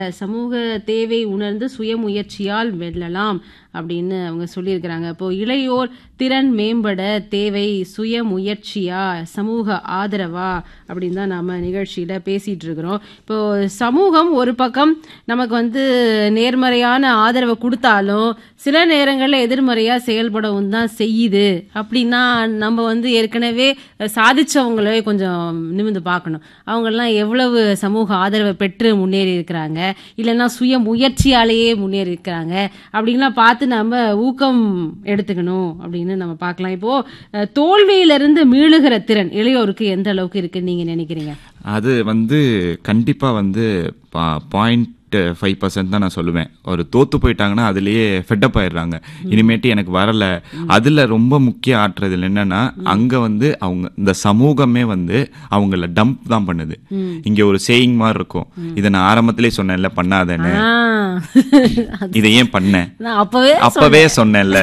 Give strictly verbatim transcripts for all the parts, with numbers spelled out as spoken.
சமூக தேவை உணர்ந்து சுயமுயற்சியால் வெல்லலாம் அப்படின்னு அவங்க சொல்லியிருக்கிறாங்க. இப்போ இளையோர் திறன் மேம்பட தேவை சுயமுயற்சியா சமூக ஆதரவா அப்படின்னு தான் நாம நிகழ்ச்சியில பேசிட்டு இருக்கிறோம். இப்போ சமூகம் ஒரு பக்கம் நமக்கு வந்து நேர்மறையான ஆதரவை கொடுத்தாலும் சில நேரங்களில் எதிர்மறையா செயல்படவும் தான் செய்யுது. அப்படின்னா நம்ம வந்து ஏற்கனவே சாதிச்சவங்களே கொஞ்சம் நிமிர்ந்து பார்க்கணும். அவங்கெல்லாம் எவ்வளவு சமூக ஆதரவை பெற்று முன்னேறி இருக்கிறாங்க, இல்லைன்னா சுய முயற்சியாலேயே முன்னேறி இருக்கிறாங்க அப்படின்லாம் பார்த்து நம்ம ஊக்கம் எடுத்துக்கணும் அப்படின்னு நம்ம பார்க்கலாம். இப்போ தோல்வியிலிருந்து மீளுகிற திறன் இளையோருக்கு எந்த அளவுக்கு இருக்குன்னு நீங்க நினைக்கிறீங்க? அது வந்து கண்டிப்பா வந்து பாயிண்ட் ஃபைவ் பர்சன்ட் தான் நான் சொல்லுவேன். ஒரு தோத்து போயிட்டாங்கன்னா அதுலயே ஃபெட்டப் ஆயிடுறாங்க. இனிமேட்டு எனக்கு வரல. அதுல ரொம்ப முக்கிய ஆற்றுறதுல என்னன்னா அங்க வந்து அவங்க இந்த சமூகமே வந்து அவங்கள டம்ப் தான் பண்ணுது. இங்க ஒரு சேயிங் மாதிரி இருக்கும், இதை நான் ஆரம்பத்திலே சொன்னேன்ல பண்ணாதேன்னு, இதை ஏன் பண்ண அப்பவே அப்பவே சொன்னேன்ல.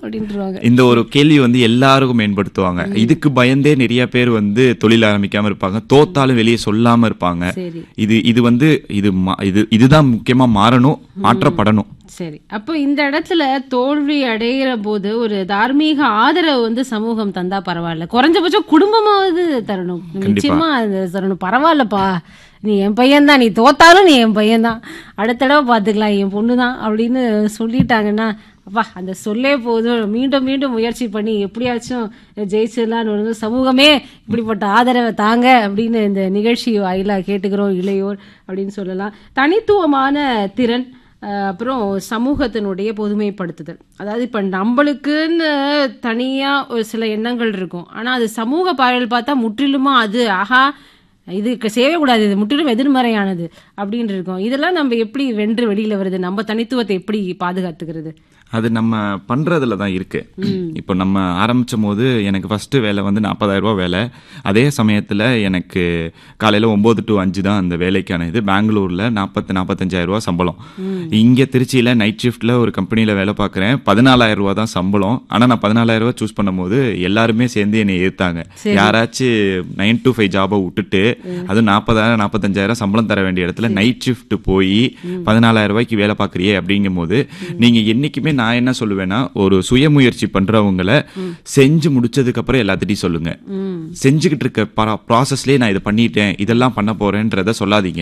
இந்த ஒரு கேள்வி வந்து எல்லாருக்கும் மேம்படுத்துவாங்க. இதுக்கு பயந்தே நிறைய பேர் வந்து தொழில் ஆரம்பிக்காம இருப்பாங்க, தோத்தாலும் வெளியே சொல்லாம இருப்பாங்க. இது இது வந்து இது இது இதுதான் முக்கியமா மாறணும், மாற்றப்படணும். சரி, அப்போ இந்த இடத்துல தோல்வி அடைகிற போது ஒரு தார்மீக ஆதரவு வந்து சமூகம் தந்தா பரவாயில்ல, குறைஞ்சபட்சம் குடும்பமாவது தரணும். நிச்சயமா தரணும். பரவாயில்லப்பா, நீ என் பையன் தான், நீ தோத்தாலும் நீ என் பையன் தான், அடுத்த தடவை பார்த்துக்கலாம், என் பொண்ணு தான் அப்படின்னு சொல்லிட்டாங்கன்னா அப்பா அந்த சொல்லே போதும். மீண்டும் மீண்டும் முயற்சி பண்ணி எப்படியாச்சும் ஜெயிச்சிடலான்னு சமூகமே இப்படிப்பட்ட ஆதரவை தாங்க அப்படின்னு இந்த நிகழ்ச்சி வாயிலாக கேட்டுக்கிறோம் இளையோர் அப்படின்னு சொல்லலாம். தனித்துவமான திறன், அப்புறம் சமூகத்தினுடைய பொதுமைப்படுத்துதல். அதாவது இப்போ நம்மளுக்குன்னு தனியாக ஒரு சில எண்ணங்கள் இருக்கும், ஆனால் அது சமூக பார்வையில் பார்த்தா முற்றிலுமா அது ஆஹா இது செய்யவே கூடாது, இது முற்றிலும் எதிர்மறையானது அப்படின்னு இருக்கும். இதெல்லாம் நம்ம எப்படி வென்று வெளியில வருது? நம்ம தனித்துவத்தை எப்படி பாதுகாத்துக்கிறது? அது நம்ம பண்றதுல தான் இருக்கு. இப்போ நம்ம ஆரம்பிச்ச போது எனக்கு ஃபர்ஸ்ட் வேலை வந்து நாற்பதாயிரம் ரூபாய் வேலை. அதே சமயத்துல எனக்கு காலையில ஒன்பது டு அஞ்சு தான் அந்த வேலைக்கான இது. பெங்களூர்ல நாற்பத்தி நாற்பத்தஞ்சாயிரம் ரூபாய் சம்பளம். இங்க திருச்சியில நைட் ஷிஃப்ட்ல ஒரு கம்பெனில வேலை பார்க்குறேன், பதினாலாயிரம் ரூபாய் தான் சம்பளம். ஆனா நான் பதினாலாயிரம் ரூபாய் சூஸ் பண்ணும் போது எல்லாருமே சேர்ந்து என்னை ஏத்தாங்க. யாராச்சும் நைன் டு ஃபைவ் ஜாபை விட்டுட்டு அதுவும் நாற்பதாயிரம் நாற்பத்தஞ்சாயிரம் சம்பளம் தர வேண்டிய இடத்துல நைட் ஷிஃப்ட் போய் பதினாலாயிரம் ரூபாய்க்கு வேலை பார்க்குறியே அப்படிங்கும் போது நீங்க என்னைக்குமே நான் என்ன சொல்லுவேன்னா, ஒரு சுயமுயற்சி பண்றவங்களை செஞ்சு முடிச்சதுக்கு அப்புறம் எல்லாத்திட்டையும் சொல்லுங்க. செஞ்சுக்கிட்டு இருக்க ப்ராசஸ்லயே நான் இதை பண்ணிட்டேன், இதெல்லாம் பண்ண போறேன்றத சொல்லாதீங்க.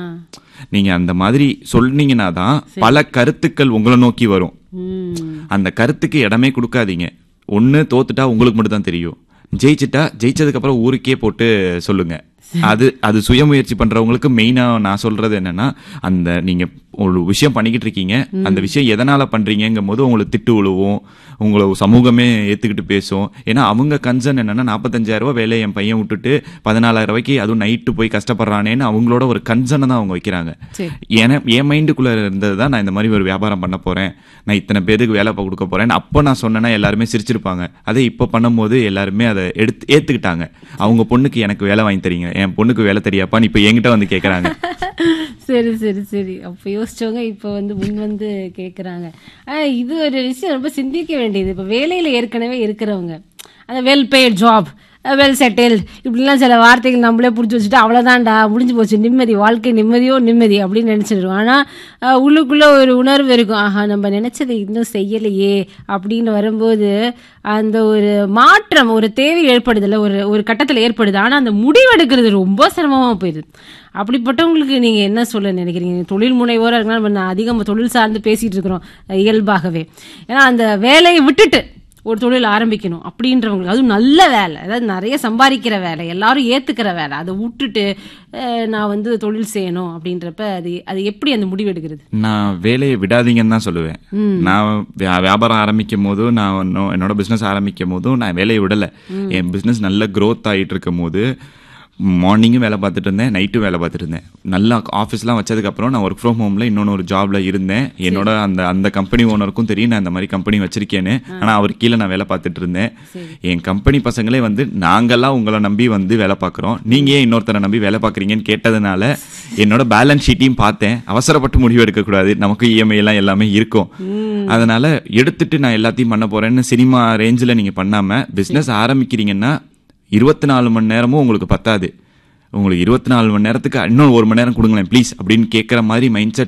நீங்க அந்த மாதிரி சொன்னீங்கன்னா தான் பல கருத்துக்கள் உங்களை நோக்கி வரும். அந்த கருத்துக்கு இடமே கொடுக்காதீங்க. ஒண்ணு தோத்துட்டா உங்களுக்கு மட்டும் தான் தெரியும், ஜெயிச்சுட்டா ஜெயிச்சதுக்கு அப்புறம் ஊருக்கே போட்டு சொல்லுங்க. அது அது சுயமுயற்சி பண்றவங்களுக்கு மெயினா நான் சொல்றது என்னன்னா, அந்த நீங்க ஒரு விஷயம் பண்ணிக்கிட்டு இருக்கீங்க, அந்த விஷயம் எதனால பண்றீங்கும் போது உங்களுக்கு திட்டு விழுவும், உங்களை சமூகமே ஏத்துக்கிட்டு பேசும். ஏன்னா அவங்க கன்சர்ன் என்னன்னா, நாற்பத்தஞ்சாயிரம் ரூபாய் வேலையை என் பையன் விட்டுட்டு பதினாலாயிரம் ரூபாய்க்கு அதுவும் நைட்டு போய் கஷ்டப்படுறானேன்னு அவங்களோட ஒரு கன்சர்னை தான் அவங்க வைக்கிறாங்க. ஏன்னா என் மைண்டுக்குள்ள இருந்தது தான் நான் இந்த மாதிரி ஒரு வியாபாரம் பண்ண போறேன், நான் இத்தனை பேருக்கு வேலை கொடுக்க போறேன் அப்போ நான் சொன்னேன்னா எல்லாருமே சிரிச்சிருப்பாங்க. அதே இப்போ பண்ணும்போது எல்லாருமே அதை எடுத்து ஏத்துக்கிட்டாங்க. அவங்க பொண்ணுக்கு எனக்கு வேலை வாங்கி தரீங்க, என் பொண்ணுக்கு வேலை தெரியாப்பான்னு இப்போ என்கிட்ட வந்து கேட்கறாங்க. சரி சரி சரி அப்போ யோசிச்சவங்க இப்போ வந்து முன் வந்து கேட்குறாங்க. இது ஒரு விஷயம் ரொம்ப சிந்திக்க வேண்டியது. இப்போ வேலையில் ஏற்கனவே இருக்கிறவங்க அந்த well paid job, well settled இப்படிலாம் சில வார்த்தைகள் நம்மளே பிடிச்சி வச்சுட்டு அவ்வளோதான்டா முடிஞ்சு போச்சு, நிம்மதி, வாழ்க்கை நிம்மதியோ நிம்மதி அப்படின்னு நினச்சிடுவோம். ஆனால் உள்ளுக்குள்ளே ஒரு உணர்வு இருக்கும், ஆஹா நம்ம நினச்சதை இன்னும் செய்யலையே அப்படின்னு வரும்போது அந்த ஒரு மாற்றம், ஒரு தேவை ஏற்படுதில்ல, ஒரு ஒரு கட்டத்தில் ஏற்படுது. ஆனால் அந்த முடிவெடுக்கிறது ரொம்ப சிரமமாக போயிடுது. அப்படிப்பட்டவங்களுக்கு நீங்கள் என்ன சொல்ல நினைக்கிறீங்க? தொழில் முனைவோராக இருக்கனால நம்ம அதிகமாக தொழில் சார்ந்து பேசிகிட்டு இருக்கிறோம் இயல்பாகவே. ஏன்னா அந்த வேலையை விட்டுட்டு ஒரு தொழில் ஆரம்பிக்கணும் அப்படின்றவங்களுக்கு, அதுவும் நல்ல வேலை, அதாவது நிறைய சம்பாதிக்கிற வேலை, எல்லாரும் ஏத்துக்கிற வேலை, அதை விட்டுட்டு நான் வந்து தொழில் செய்யணும் அப்படின்றப்ப அது அது எப்படி அந்த முடிவு எடுக்கிறது? நான் வேலையை விடாதீங்கன்னு தான் சொல்லுவேன். நான் வியாபாரம் ஆரம்பிக்கும் போதும், நான் என்னோட பிசினஸ் ஆரம்பிக்கும் போதும் நான் வேலையை விடலை. என் பிசினஸ் நல்ல க்ரோத் ஆகிட்டு இருக்கும் போது மார்னிங்கும் வேலை பார்த்துட்டு இருந்தேன், நைட்டும் வேலை பார்த்துட்டு இருந்தேன். நல்லா ஆஃபீஸ்லாம் வச்சதுக்கப்புறம் நான் ஒர்க் ஃப்ரம் ஹோமில் இன்னொன்று ஒரு ஜாப்ல இருந்தேன். என்னோட அந்த அந்த கம்பெனி ஓனருக்கும் தெரியும் நான் இந்த மாதிரி கம்பெனி வச்சிருக்கேன்னு. ஆனால் அவர் கீழே நான் வேலை பார்த்துட்டு இருந்தேன். என் கம்பெனி பசங்களே வந்து நாங்கெல்லாம் உங்களை நம்பி வந்து வேலை பார்க்குறோம், நீங்கள் ஏன் இன்னொருத்தரை நம்பி வேலை பார்க்குறீங்கன்னு கேட்டதுனால என்னோட பேலன்ஸ் ஷீட்டையும் பார்த்தேன். அவசரப்பட்டு முடிவு எடுக்கக்கூடாது, நமக்கு இஎம்ஐ எல்லாம் எல்லாமே இருக்கும். அதனால எடுத்துட்டு நான் எல்லாத்தையும் பண்ண போறேன்னு சினிமா ரேஞ்சில் நீங்கள் பண்ணாமல் பிஸ்னஸ் ஆரம்பிக்கிறீங்கன்னா இருபத்தி நாலு மணி நேரமும் உங்களுக்கு பத்தாது. உங்களுக்கு இருபத்தி நாலு மணி நேரத்துக்கு இன்னும் ஒரு மணி நேரம் கொடுங்களேன் ப்ளீஸ் அப்படின்னு கேட்குற மாதிரி மைண்ட் செட்